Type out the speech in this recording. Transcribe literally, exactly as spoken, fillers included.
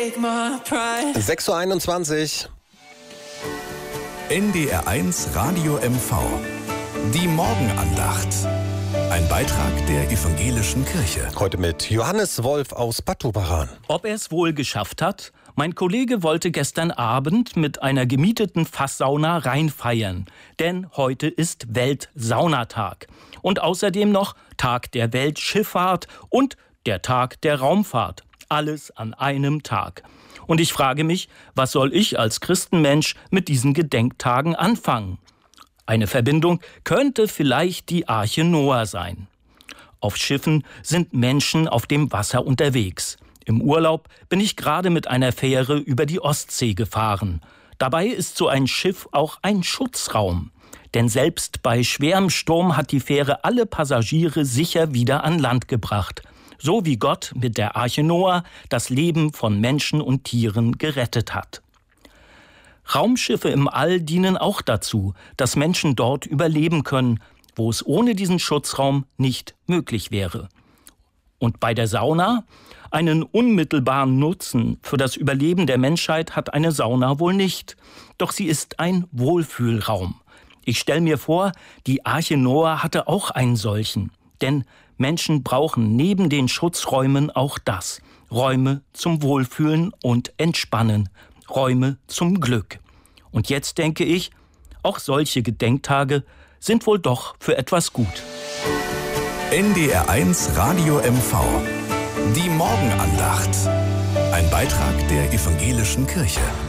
sechs Uhr einundzwanzig. N D R eins Radio M V. Die Morgenandacht. Ein Beitrag der evangelischen Kirche. Heute mit Johannes Wolf aus Pattubaran. Ob er es wohl geschafft hat? Mein Kollege wollte gestern Abend mit einer gemieteten Fasssauna reinfeiern. Denn heute ist Weltsaunatag. Und außerdem noch Tag der Weltschifffahrt und der Tag der Raumfahrt. Alles an einem Tag. Und ich frage mich, was soll ich als Christenmensch mit diesen Gedenktagen anfangen? Eine Verbindung könnte vielleicht die Arche Noah sein. Auf Schiffen sind Menschen auf dem Wasser unterwegs. Im Urlaub bin ich gerade mit einer Fähre über die Ostsee gefahren. Dabei ist so ein Schiff auch ein Schutzraum. Denn selbst bei schwerem Sturm hat die Fähre alle Passagiere sicher wieder an Land gebracht. So wie Gott mit der Arche Noah das Leben von Menschen und Tieren gerettet hat. Raumschiffe im All dienen auch dazu, dass Menschen dort überleben können, wo es ohne diesen Schutzraum nicht möglich wäre. Und bei der Sauna? Einen unmittelbaren Nutzen für das Überleben der Menschheit hat eine Sauna wohl nicht. Doch sie ist ein Wohlfühlraum. Ich stelle mir vor, die Arche Noah hatte auch einen solchen. Denn Menschen brauchen neben den Schutzräumen auch das. Räume zum Wohlfühlen und Entspannen. Räume zum Glück. Und jetzt denke ich, auch solche Gedenktage sind wohl doch für etwas gut. N D R eins Radio M V. Die Morgenandacht. Ein Beitrag der evangelischen Kirche.